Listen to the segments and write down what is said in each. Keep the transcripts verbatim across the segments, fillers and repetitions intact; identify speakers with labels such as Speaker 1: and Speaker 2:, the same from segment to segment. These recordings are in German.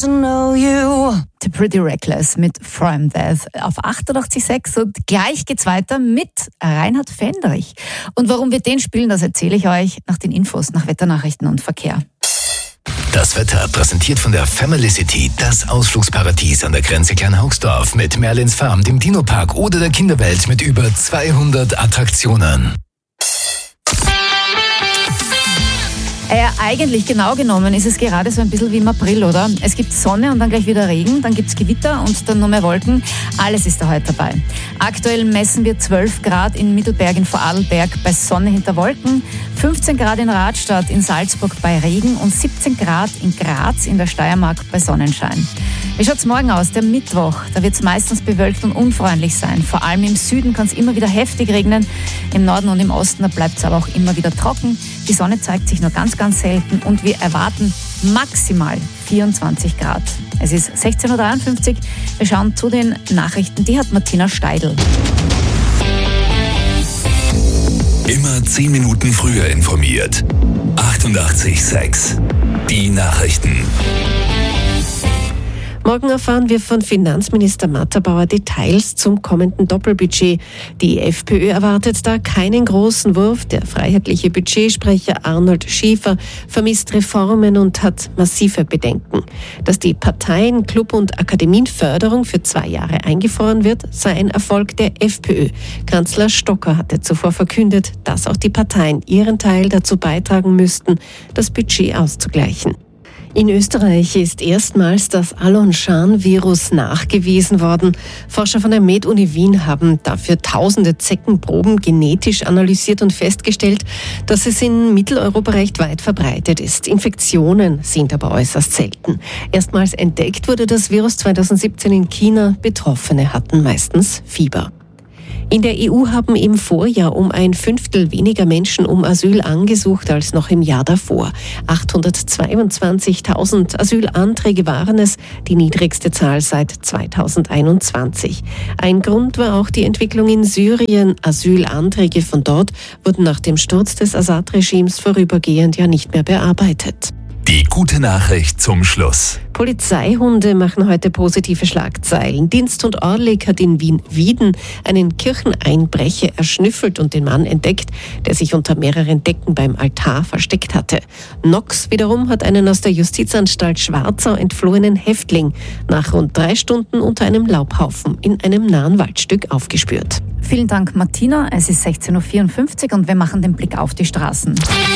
Speaker 1: to know you.
Speaker 2: The Pretty Reckless mit From Death auf achtundachtzig Komma sechs und gleich geht's weiter mit Reinhard Fendrich. Und warum wir den spielen, das erzähle ich euch nach den Infos, nach Wetternachrichten und Verkehr.
Speaker 3: Das Wetter präsentiert von der Family City, das Ausflugsparadies an der Grenze Kleinhaugsdorf mit Merlins Farm, dem Dino-Park oder der Kinderwelt mit über zweihundert Attraktionen.
Speaker 2: Ja, eigentlich genau genommen ist es gerade so ein bisschen wie im April, oder? Es gibt Sonne und dann gleich wieder Regen, dann gibt es Gewitter und dann noch mehr Wolken. Alles ist da heute dabei. Aktuell messen wir zwölf Grad in Mittelberg in Vorarlberg bei Sonne hinter Wolken, fünfzehn Grad in Radstadt, in Salzburg bei Regen und siebzehn Grad in Graz in der Steiermark bei Sonnenschein. Wie schaut's morgen aus? Der Mittwoch, da wird es meistens bewölkt und unfreundlich sein. Vor allem im Süden kann es immer wieder heftig regnen. Im Norden und im Osten bleibt es aber auch immer wieder trocken. Die Sonne zeigt sich nur ganz, ganz selten und wir erwarten maximal vierundzwanzig Grad. Es ist sechzehn Uhr dreiundfünfzig. Wir schauen zu den Nachrichten. Die hat Martina Steidl.
Speaker 3: Immer zehn Minuten früher informiert. achtundachtzig Komma sechs. Die Nachrichten.
Speaker 4: Morgen erfahren wir von Finanzminister Matterbauer Details zum kommenden Doppelbudget. Die FPÖ erwartet da keinen großen Wurf. Der freiheitliche Budgetsprecher Arnold Schiefer vermisst Reformen und hat massive Bedenken. Dass die Parteien-, Club- und Akademienförderung für zwei Jahre eingefroren wird, sei ein Erfolg der FPÖ. Kanzler Stocker hatte zuvor verkündet, dass auch die Parteien ihren Teil dazu beitragen müssten, das Budget auszugleichen. In Österreich ist erstmals das Alon-Schan-Virus nachgewiesen worden. Forscher von der Med-Uni Wien haben dafür tausende Zeckenproben genetisch analysiert und festgestellt, dass es in Mitteleuropa recht weit verbreitet ist. Infektionen sind aber äußerst selten. Erstmals entdeckt wurde das Virus zweitausendsiebzehn in China. Betroffene hatten meistens Fieber. In der E U haben im Vorjahr um ein Fünftel weniger Menschen um Asyl angesucht als noch im Jahr davor. achthundertzweiundzwanzigtausend Asylanträge waren es, die niedrigste Zahl seit zweitausendeinundzwanzig. Ein Grund war auch die Entwicklung in Syrien. Asylanträge von dort wurden nach dem Sturz des Assad-Regimes vorübergehend ja nicht mehr bearbeitet.
Speaker 3: Die gute Nachricht zum Schluss.
Speaker 4: Polizeihunde machen heute positive Schlagzeilen. Dienst und Orlik hat in Wien-Wieden einen Kircheneinbrecher erschnüffelt und den Mann entdeckt, der sich unter mehreren Decken beim Altar versteckt hatte. Nox wiederum hat einen aus der Justizanstalt Schwarzau entflohenen Häftling nach rund drei Stunden unter einem Laubhaufen in einem nahen Waldstück aufgespürt.
Speaker 2: Vielen Dank, Martina. Es ist sechzehn Uhr vierundfünfzig und wir machen den Blick auf die Straßen.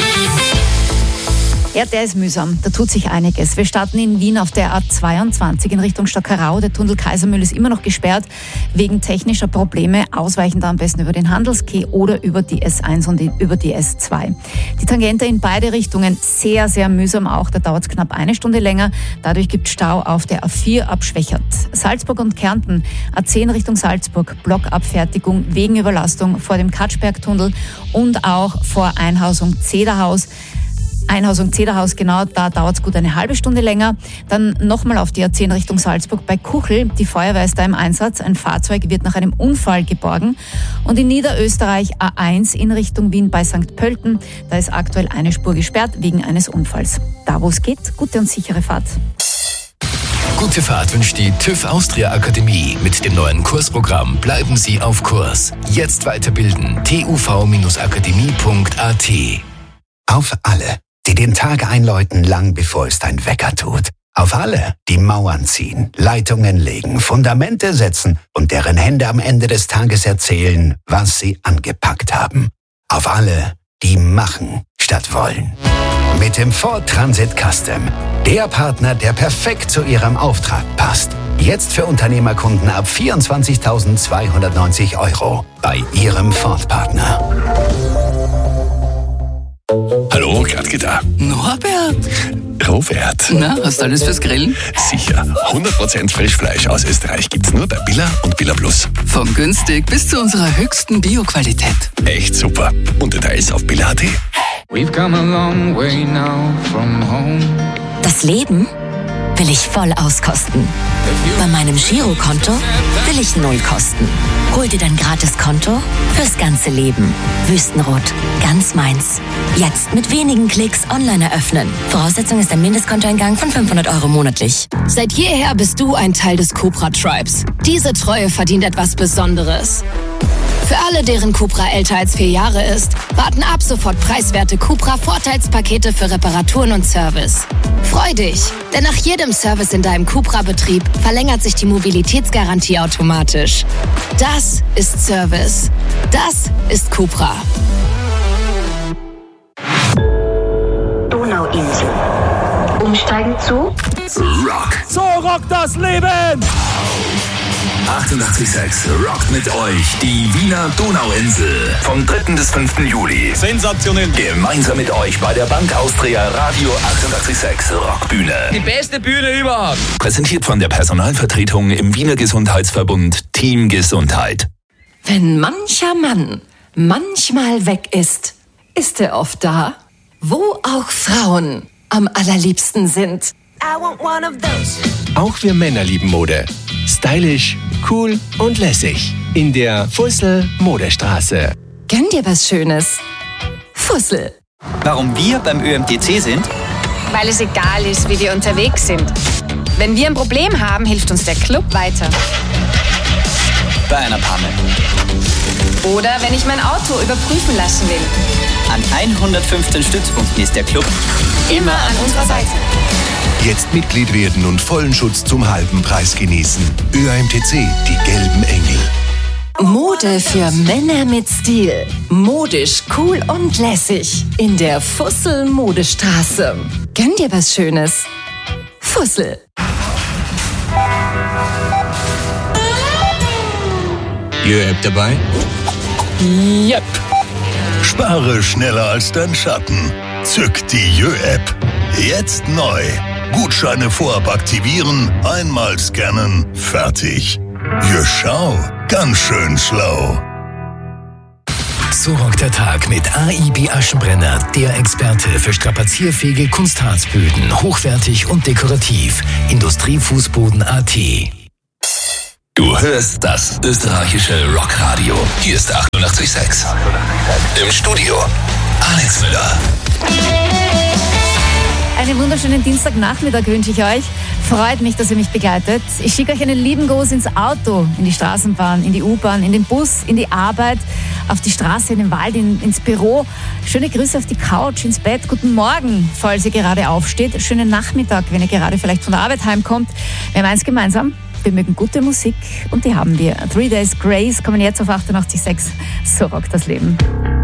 Speaker 2: Ja, der ist mühsam. Da tut sich einiges. Wir starten in Wien auf der A zweiundzwanzig in Richtung Stockerau. Der Tunnel Kaisermühl ist immer noch gesperrt wegen technischer Probleme. Ausweichen da am besten über den Handelskeh oder über die S eins und über die S zwei. Die Tangente in beide Richtungen sehr, sehr mühsam auch. Da dauert es knapp eine Stunde länger. Dadurch gibt es Stau auf der A vier ab Schwächert. Salzburg und Kärnten, A zehn Richtung Salzburg, Blockabfertigung wegen Überlastung vor dem Katschbergtunnel und auch vor Einhausung Zederhaus. Einhausung Zederhaus, genau, da dauert es gut eine halbe Stunde länger. Dann nochmal auf die A zehn Richtung Salzburg bei Kuchel. Die Feuerwehr ist da im Einsatz. Ein Fahrzeug wird nach einem Unfall geborgen. Und in Niederösterreich A eins in Richtung Wien bei Sankt Pölten. Da ist aktuell eine Spur gesperrt wegen eines Unfalls. Da, wo es geht, gute und sichere Fahrt.
Speaker 3: Gute Fahrt wünscht die TÜV Austria Akademie. Mit dem neuen Kursprogramm bleiben Sie auf Kurs. Jetzt weiterbilden. t u v Bindestrich akademie Punkt a t.
Speaker 5: Auf alle, die den Tag einläuten, lang bevor es dein Wecker tut. Auf alle, die Mauern ziehen, Leitungen legen, Fundamente setzen und deren Hände am Ende des Tages erzählen, was sie angepackt haben. Auf alle, die machen statt wollen. Mit dem Ford Transit Custom. Der Partner, der perfekt zu Ihrem Auftrag passt. Jetzt für Unternehmerkunden ab vierundzwanzigtausendzweihundertneunzig Euro bei Ihrem Ford-Partner.
Speaker 3: Hallo, Gladke da.
Speaker 6: Norbert.
Speaker 3: Robert.
Speaker 6: Na, hast du alles fürs Grillen?
Speaker 3: Sicher. hundert Prozent Frischfleisch aus Österreich gibt's nur bei Billa und Billa Plus.
Speaker 6: Von günstig bis zu unserer höchsten Bio-Qualität.
Speaker 3: Echt super. Und Details auf billa punkt at.
Speaker 7: We've come a long way now from home.
Speaker 8: Das Leben
Speaker 1: will ich voll auskosten. Bei meinem Girokonto will ich null kosten. Hol dir dein gratis Konto fürs ganze Leben. Wüstenrot, ganz meins. Jetzt mit wenigen Klicks online eröffnen. Voraussetzung ist ein Mindestkontoeingang von fünfhundert Euro monatlich.
Speaker 7: Seit jeher bist du ein Teil des Cupra Tribes. Diese Treue verdient etwas Besonderes. Für alle, deren Cupra älter als vier Jahre ist, warten ab sofort preiswerte Cupra-Vorteilspakete für Reparaturen und Service. Freu dich, denn nach jedem Service in deinem Cupra-Betrieb verlängert sich die Mobilitätsgarantie automatisch. Das ist Service. Das ist Cupra.
Speaker 8: Donauinsel. Umsteigen zu
Speaker 3: Rock.
Speaker 9: So rockt das Leben!
Speaker 3: achtundachtzig Komma sechs rockt mit euch die Wiener Donauinsel vom dritten bis fünften Juli.
Speaker 9: Sensationell.
Speaker 3: Gemeinsam mit euch bei der Bank Austria Radio achtundachtzig Komma sechs Rockbühne.
Speaker 9: Die beste Bühne überhaupt.
Speaker 3: Präsentiert von der Personalvertretung im Wiener Gesundheitsverbund Team Gesundheit.
Speaker 10: Wenn mancher Mann manchmal weg ist, ist er oft da, wo auch Frauen am allerliebsten sind.
Speaker 11: I want one of those.
Speaker 12: Auch wir Männer lieben Mode. Stylisch, cool und lässig. In der Fussel Modestraße.
Speaker 10: Gönn dir was Schönes. Fussel.
Speaker 13: Warum wir beim Ö M T C sind?
Speaker 14: Weil es egal ist, wie wir unterwegs sind. Wenn wir ein Problem haben, hilft uns der Club weiter.
Speaker 13: Bei einer Panne.
Speaker 14: Oder wenn ich mein Auto überprüfen lassen will.
Speaker 13: An hundertfünfzehn Stützpunkten ist der Club
Speaker 14: immer an unserer Seite.
Speaker 15: Jetzt Mitglied werden und vollen Schutz zum halben Preis genießen. Ö M T C, die gelben Engel.
Speaker 10: Mode für Männer mit Stil. Modisch, cool und lässig. In der Fussel Modestraße. Gönn dir was Schönes. Fussel.
Speaker 12: Jö-App dabei?
Speaker 10: Yep.
Speaker 15: Spare schneller als dein Schatten. Zück die Jö-App. Jetzt neu. Gutscheine vorab aktivieren, einmal scannen, fertig. Jö, schau, ganz schön schlau.
Speaker 3: So rockt der Tag mit A I B Aschenbrenner, der Experte für strapazierfähige Kunstharzböden, hochwertig und dekorativ. Industriefußboden Punkt A T. Du hörst das österreichische Rockradio. Hier ist achtundachtzig Komma sechs. Im Studio Alex Müller.
Speaker 2: Einen wunderschönen Dienstagnachmittag wünsche ich euch. Freut mich, dass ihr mich begleitet. Ich schicke euch einen lieben Gruß ins Auto, in die Straßenbahn, in die U-Bahn, in den Bus, in die Arbeit, auf die Straße, in den Wald, in, ins Büro. Schöne Grüße auf die Couch, ins Bett. Guten Morgen, falls ihr gerade aufsteht. Schönen Nachmittag, wenn ihr gerade vielleicht von der Arbeit heimkommt. Wir haben eins gemeinsam. Wir mögen gute Musik und die haben wir. Three Days Grace kommen jetzt auf achtundachtzig Komma sechs. So rockt das Leben.